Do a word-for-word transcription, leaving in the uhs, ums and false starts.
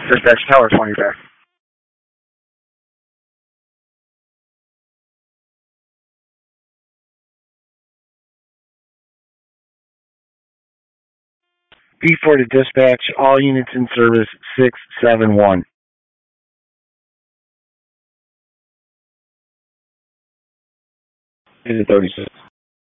Dispatch Tower twenty back. B four to dispatch, all units in service six seven one. Is it thirty-six?